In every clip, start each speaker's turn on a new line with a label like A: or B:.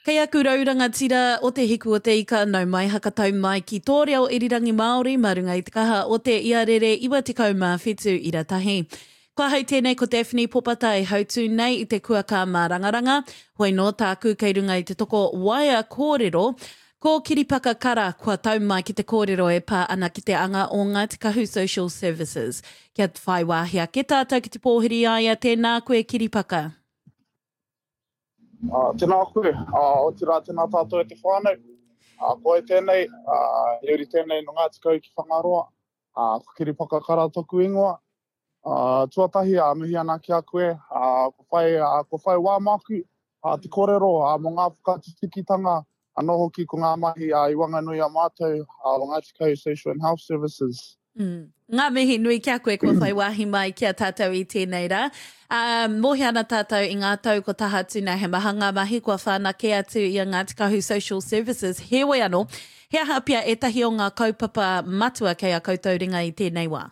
A: Kei aku rauranga tira o te hiku o te ika nau mai hakatau mai ki tō reo irirangi Māori marunga i te kaha o te iarere iwa tekau mā whetū i ratahi. Kua hau tēnei ko Daphne Popata e hautū nei i te kuaka mā rangaranga, hoi no tāku kei runga i te toko waia kōrero, ko Kiripaka Kara kua tau mai ki te kōrero e pā ana ki te anga o Ngāti Kahu Social Services. Kia te whai wāhia ke tātou ki te pōhiri aia tēnā koe Kiripaka.
B: Tēnā koe, o tira tēnā tātou e te whānau. Koe tēnei, euri tēnei no Ngāti Kahu ki Whangaroa, ko Kiripaka Kara toku ingoa. Tuatahi, mihi ana ki a koe, ko whai wāmaku, te kōrero, mo ngā whakatikitanga, anō hoki ko ngā mahi i Wanganui a mātou, o Ngāti Kahu Social and Health Services.
A: Ngā mihi nui kia koe kua whai wāhi mai kia tātou i tēnei rā. Mohi ana tātou i ngā tau ko taha tūnei he maha ngā mahi kua whānake atu i a Ngāti Kahu Social Services. He wei anō, he aha pia e tahi o ngā kaupapa matua kei a koutou ringa i tēnei wā.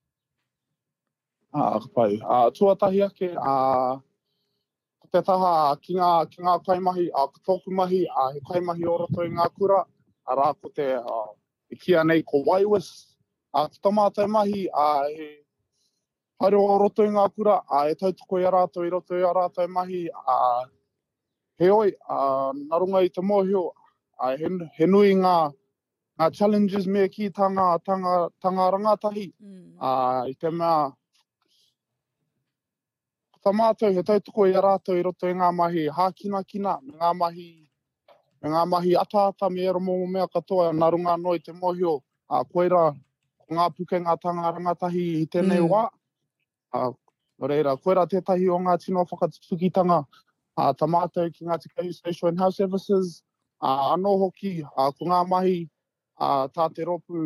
B: Pai. Tuatahi ake, te taha ki ngā kaimahi, ko tōku mahi, he kaimahi o roto i ngā kura, rā ko te kia nei ko Waiwis. Ki tā mātou mahi, he haere o roto i ngā kura, e tautoko i a rātou i roto i a rātou mahi, he oi, nā runga i te mōhio, he nui ngā challenges me ki tanga rangatahi, i te mea, tā mātou he tautoko i a rātou i roto i ngā mahi hākina, ngā mahi ata me ero mō mea katoa, nā runga no i te mōhio, koeira, ko ngā pukenga tanga rangatahi i tēnei wā. Reira, koeira tētahi o ngā tino whakatukitanga, tā mātou ki Ngāti Kahu Social and Health Services, anō hoki, ko ngā mahi, tā te ropu,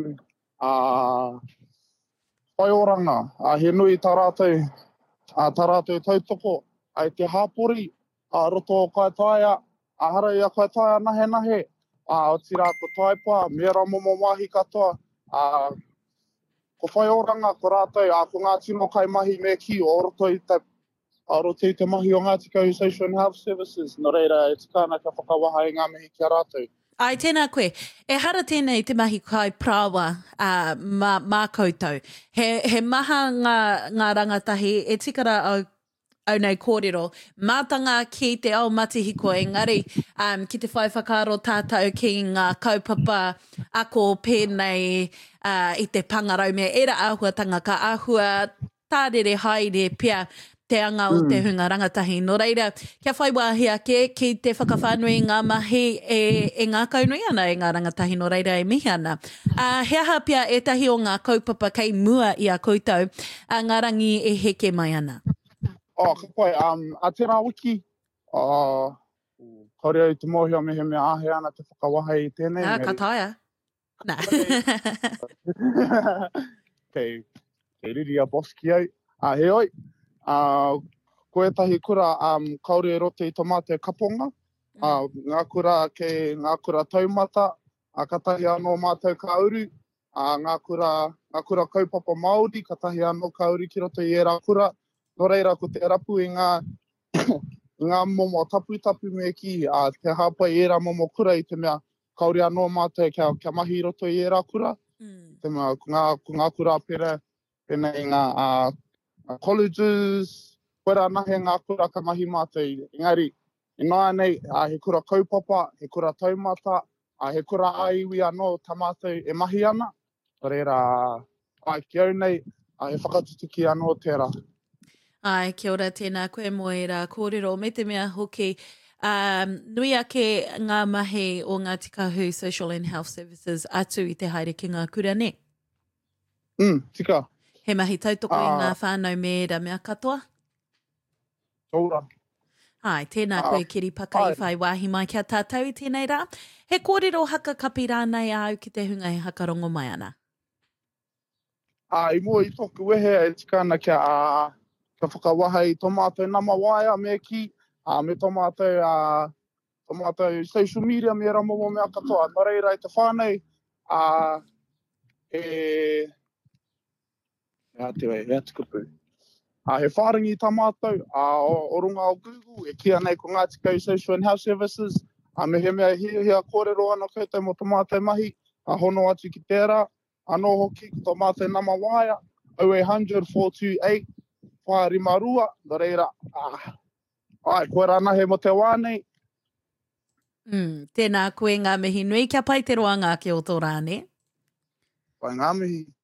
B: whaioranga, he nui tā rātou tautoko, ai te hāpori, roto o Kaitaia, hara i a Kaitaia nahe, o tira ko Taipa, mera momo mahi katoa, ko whaioranga ko rātou, ko ngā tino kaimahi me ki o roto i te mahi o Ngāti Kahu Social and Health Services. No reira, e tikana ka whakawaha i ngā mihi ki a rātou.
A: Ai, tēnā koe. E hara tēnei te mahi kai prawa mā koutou. He maha ngā rangatahi, e tikara au nei kōrero, mātanga ki te ao matihiko, engari, ki te whai whakaro tātou ki ngā kaupapa ako pēnei i te pangarau me era āhuatanga ka āhua tārere haere pia te anga o te hunga rangatahi. No reira, kia whai wāhi ake ki te whakawhānui ngā mahi e ngā kaunui ana e ngā rangatahi, no reira e mihi ana. He aha pia e tahi o ngā kaupapa kei mua i a koutou, ngā rangi e heke mai ana.
B: Ka koe, a tērā wiki, kaore au te mōhio me he mea ahe ana te whakawaha i tēnei.
A: Ka taia. Nā.
B: Kei riri a boss ki au. He oi, koe tahi kura kaore roto i tomate kaponga, ngā kura taumata, katahi anō mātou ka uru, ngā kura kaupapa Māori, katahi anō ka uru ki roto i era kura. No reira, ko te rapu i ngā momo tapu me ki, te hāpai era momo kura i te mea kaore anō mātou kia mahi roto i era kura. Te mea, ko ngā kura pere, pēnei ngā colleges, koera nahe ngā kura ka mahi mātou. Engari, e noa nei, he kura kaupapa, he kura taumata, he kura aiwi anō tā mātou e mahi ana. No reira, ki au nei, he whakatutuki anō tērā.
A: Ai, kia ora tēnā koe moera kōrero. Me te mea hoki, nui ake ngā mahi o Ngāti Kahu Social and Health Services atu i te haere ki ngā kura ne?
B: Tika.
A: He mahi tautoko i ngā whānau mea mea katoa?
B: Taura.
A: Ai, tēnā koe Kiripaka i whai wāhi mai kia tātou i tēnei rā. He kōrero haka kapi rānei au ki te hunga he hakarongo mai ana?
B: I mua I toku wehe e tikana kia ka whakawaha I tō mātou nama waia me ki, me tō mātou social media me ra momo mea katoa. Nō reira I te whānei, he whārangi tā mātou, o runga o Google, e kia nei ko Ngāti Kahu Social and Health Services, A me he mea hia kōrero ana koutou mo tomate mahi, a hono atu ki tērā, anō hoki ki tomate nama waia, 0800 428 whārimarua, no reira, ai, koe rana he mo te wānei.
A: Tēnā koe ngā mihi nui, kia pai te roanga ki o tō rāne.
B: Pai ngā mihi.